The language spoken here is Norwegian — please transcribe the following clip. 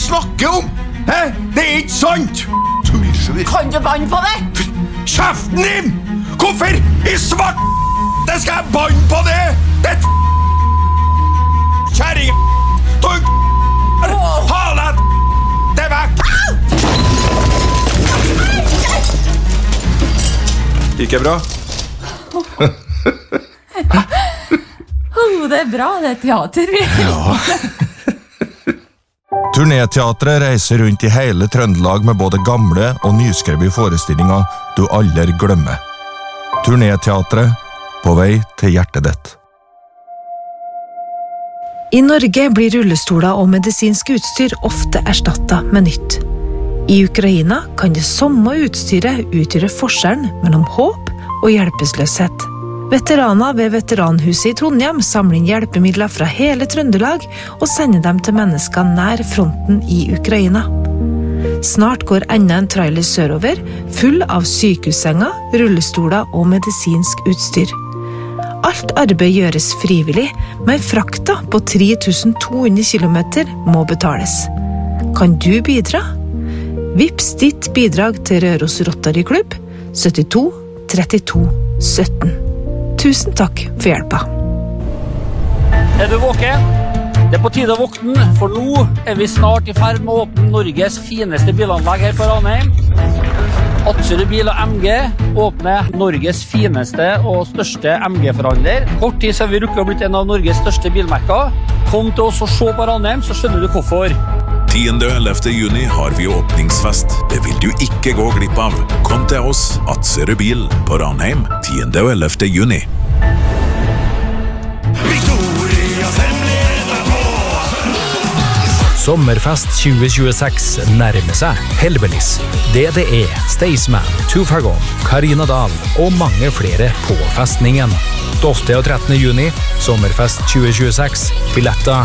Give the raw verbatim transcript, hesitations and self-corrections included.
snakker om? Hæ? Det er ikke sant! Kan du banne på det? Kjeften din! Hvorfor i svart det skal jeg banne på det? Det kjæring Tog Halet Det vekk Ikke bra? oh, det er bra, det er teater. Ja. Turnéteatret reiser rundt i hele Trøndelag med både gamle og nyskrevet forestillinger du aldri glemmer. Turnéteatret på vei til hjertet ditt. I Norge blir rullestoler og medisinsk utstyr ofte erstattet med nytt. I Ukraina kan det samme utstyret utgjøre forskjellen mellom håp og hjelpeløshet. Veteraner ved Veteranhuset i Trondheim samler inn hjelpemidler fra hele Trøndelag og sender dem til mennesker nær fronten i Ukraina. Snart går enda en trailer sørover, full av sykehussenger, rullestoler og medisinsk utstyr. Alt arbeid gjøres frivillig, men frakta på tre tusen to hundre kilometer må betales. Kan du bidra? Vips ditt bidrag til Røros Rotary Klubb syttito trettito sytten. Tusen takk for hjelpa. Er du våken? Det er på tide å våkne, for nå er vi snart i ferd med å åpne Norges fineste bilanlegg her på Ranheim. Atzerud Bil og M G åpner Norges fineste og største M G-forhandler. Kort tid så har vi rukket å blitt en av Norges største bilmerker. Kom til oss og se på Ranheim, så skjønner du hvorfor. tiende og ellevte juni har vi åpningsfest. Det vil du ikke gå glipp av. Kom til oss, Atzerud Bil på Ranheim, tiende og ellevte juni. Sommerfest tjue tjueseks nærmer seg Hellbillies, D D E, Staysman, Tufagon, Karina Dahl og mange flere på festningen. tolvte og trettende juni, Sommerfest tjue tjueseks, billetter